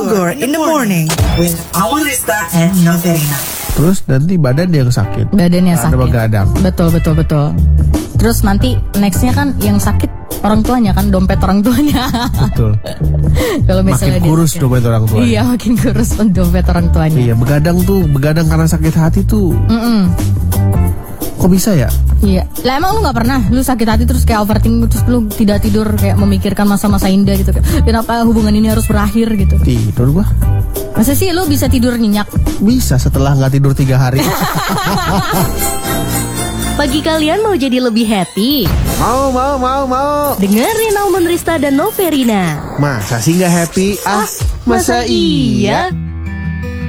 Bogor in the morning with Awan Rista and Noverina. Terus nanti badan yang sakit. Badannya sakit. Ada begadang. Betul. Terus nanti nextnya kan yang sakit orang tuanya kan, dompet orang tuanya. Betul. Kalau misalnya makin kurus dompet orang tuanya. Iya, makin kurus dompet orang tuanya. Iya, begadang karena sakit hati tuh. Kok bisa ya? Iya. Lah emang lu nggak pernah lu sakit hati terus kayak overthinking, terus lu tidak tidur kayak memikirkan masa-masa indah gitu, kenapa hubungan ini harus berakhir gitu? Tidur gua. Masa sih lu bisa tidur nyenyak? Bisa setelah nggak tidur 3 hari. Pagi kalian mau jadi lebih happy? Mau. Dengerin Almond Rista dan Noverina. Masa sih nggak happy? Masa iya?